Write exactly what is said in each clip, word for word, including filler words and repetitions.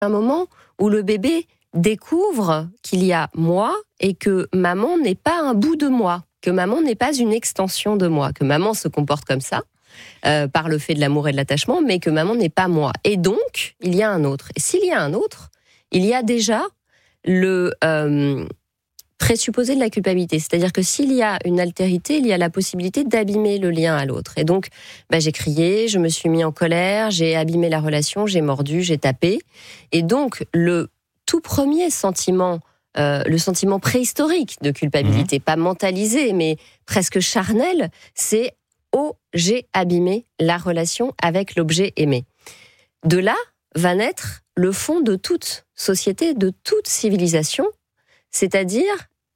un moment où le bébé découvre qu'il y a moi et que maman n'est pas un bout de moi, que maman n'est pas une extension de moi, que maman se comporte comme ça, euh, par le fait de l'amour et de l'attachement, mais que maman n'est pas moi. Et donc, il y a un autre. Et s'il y a un autre, il y a déjà le euh, présupposé de la culpabilité. C'est-à-dire que s'il y a une altérité, il y a la possibilité d'abîmer le lien à l'autre. Et donc, bah, j'ai crié, je me suis mis en colère, j'ai abîmé la relation, j'ai mordu, j'ai tapé. Et donc, le tout premier sentiment, euh, le sentiment préhistorique de culpabilité, mmh. pas mentalisé, mais presque charnel, c'est « oh, j'ai abîmé la relation avec l'objet aimé ». De là va naître le fond de toute société, de toute civilisation, c'est-à-dire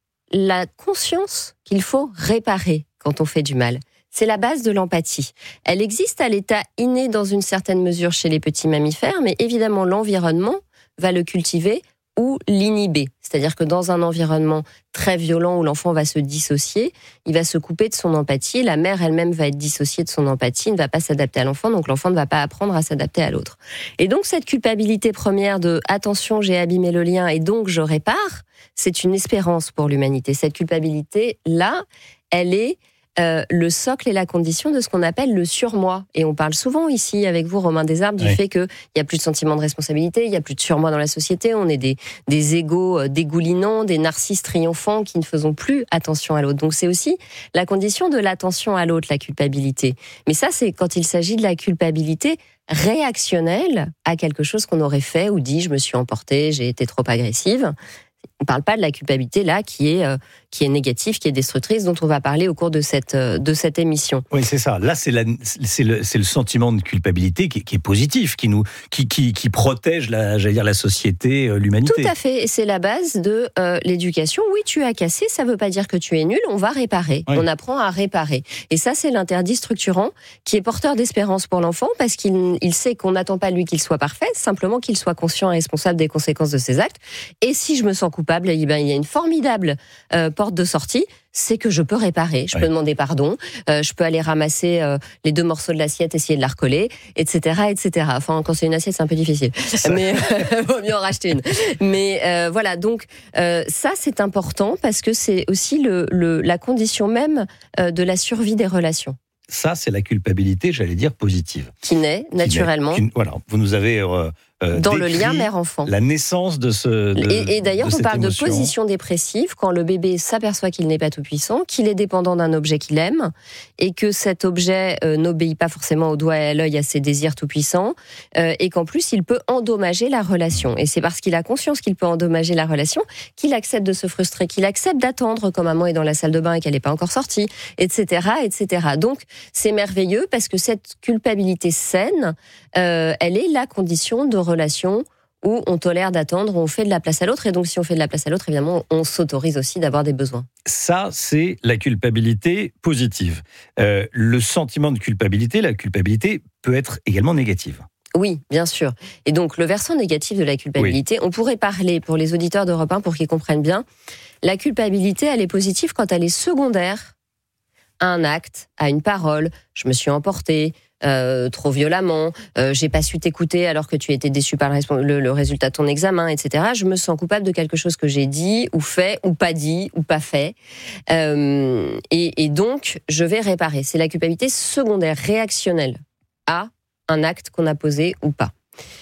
la conscience qu'il faut réparer quand on fait du mal. C'est la base de l'empathie. Elle existe à l'état inné dans une certaine mesure chez les petits mammifères, mais évidemment l'environnement va le cultiver ou l'inhiber. C'est-à-dire que dans un environnement très violent où l'enfant va se dissocier, il va se couper de son empathie, la mère elle-même va être dissociée de son empathie, ne va pas s'adapter à l'enfant, donc l'enfant ne va pas apprendre à s'adapter à l'autre. Et donc cette culpabilité première de « attention, j'ai abîmé le lien et donc je répare », c'est une espérance pour l'humanité. Cette culpabilité-là, elle est Euh, le socle et la condition de ce qu'on appelle le surmoi. Et on parle souvent ici avec vous, Romain Desarbes, du oui. fait qu'il n'y a plus de sentiment de responsabilité, il n'y a plus de surmoi dans la société, on est des, des égos dégoulinants, des narcisses triomphants qui ne faisons plus attention à l'autre. Donc c'est aussi la condition de l'attention à l'autre, la culpabilité. Mais ça, c'est quand il s'agit de la culpabilité réactionnelle à quelque chose qu'on aurait fait ou dit, je me suis emportée, j'ai été trop agressive. On ne parle pas de la culpabilité là qui est euh, qui est négative, qui est destructrice, dont on va parler au cours de cette euh, de cette émission. Oui, c'est ça. Là, c'est la, c'est le c'est le sentiment de culpabilité qui, qui est positif, qui nous qui qui qui protège la j'allais dire la société, euh, l'humanité. Tout à fait. Et c'est la base de euh, l'éducation. Oui, tu as cassé, ça ne veut pas dire que tu es nul. On va réparer. Oui. On apprend à réparer. Et ça, c'est l'interdit structurant qui est porteur d'espérance pour l'enfant parce qu'il il sait qu'on n'attend pas de lui qu'il soit parfait, simplement qu'il soit conscient et responsable des conséquences de ses actes. Et si je me sens coupable, eh ben, il y a une formidable euh, porte de sortie, c'est que je peux réparer, je oui. peux demander pardon, euh, je peux aller ramasser euh, les deux morceaux de l'assiette, essayer de la recoller, et cetera, et cetera. Enfin, quand c'est une assiette, c'est un peu difficile, ça. Mais euh, vaut mieux en racheter une. Mais euh, voilà, donc euh, ça c'est important parce que c'est aussi le, le, la condition même euh, de la survie des relations. Ça, c'est la culpabilité, j'allais dire, positive. Qui naît, qui naturellement. Naît, qui, voilà, vous nous avez euh, euh, dans le lien mère-enfant. La naissance de ce de, Et, et d'ailleurs, de on parle émotion. de position dépressive quand le bébé s'aperçoit qu'il n'est pas tout-puissant, qu'il est dépendant d'un objet qu'il aime, et que cet objet euh, n'obéit pas forcément au doigt et à l'œil à ses désirs tout-puissants, euh, et qu'en plus, il peut endommager la relation. Et c'est parce qu'il a conscience qu'il peut endommager la relation qu'il accepte de se frustrer, qu'il accepte d'attendre quand maman est dans la salle de bain et qu'elle n'est pas encore sortie, et cetera, et cetera. Donc, c'est merveilleux parce que cette culpabilité saine, euh, elle est la condition de relation où on tolère d'attendre, on fait de la place à l'autre. Et donc, si on fait de la place à l'autre, évidemment, on s'autorise aussi d'avoir des besoins. Ça, c'est la culpabilité positive. Euh, le sentiment de culpabilité, la culpabilité peut être également négative. Oui, bien sûr. Et donc, le versant négatif de la culpabilité, oui. on pourrait parler, pour les auditeurs d'Europe un, pour qu'ils comprennent bien, la culpabilité, elle est positive quand elle est secondaire à un acte, à une parole. Je me suis emportée euh, trop violemment, euh, j'ai pas su t'écouter alors que tu étais déçu par le, le, le résultat de ton examen, et cetera. Je me sens coupable de quelque chose que j'ai dit, ou fait, ou pas dit, ou pas fait. Euh, et, et donc, je vais réparer. C'est la culpabilité secondaire, réactionnelle à un acte qu'on a posé ou pas.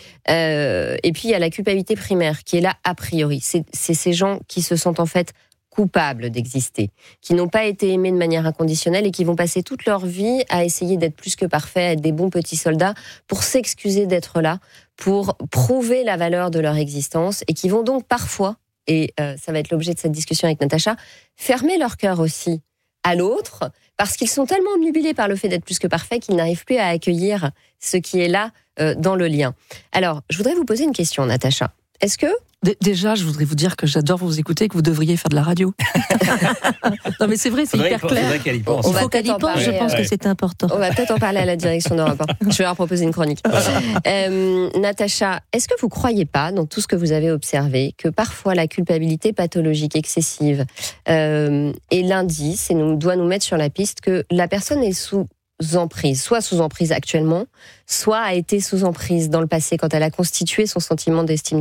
Euh, et puis, il y a la culpabilité primaire qui est là a priori. C'est, c'est ces gens qui se sentent en fait coupables d'exister, qui n'ont pas été aimés de manière inconditionnelle et qui vont passer toute leur vie à essayer d'être plus que parfaits, à être des bons petits soldats pour s'excuser d'être là, pour prouver la valeur de leur existence et qui vont donc parfois, et euh, ça va être l'objet de cette discussion avec Natacha, fermer leur cœur aussi à l'autre parce qu'ils sont tellement obnubilés par le fait d'être plus que parfaits qu'ils n'arrivent plus à accueillir ce qui est là euh, dans le lien. Alors, je voudrais vous poser une question, Natacha. Est-ce que D- Déjà, je voudrais vous dire que j'adore vous écouter et que vous devriez faire de la radio. Non, mais c'est vrai, c'est faudrait hyper clair. Faudrait qu'elle y pense. On Il faut qu'elle y pense, parler, je pense ouais. que c'est important. On va peut-être en parler à la direction d'Europe un. Je vais leur proposer une chronique. euh, Natacha, est-ce que vous ne croyez pas, dans tout ce que vous avez observé, que parfois la culpabilité pathologique excessive euh, est l'indice et nous, doit nous mettre sur la piste que la personne est sous emprise, soit sous emprise actuellement, soit a été sous emprise dans le passé quand elle a constitué son sentiment d'estime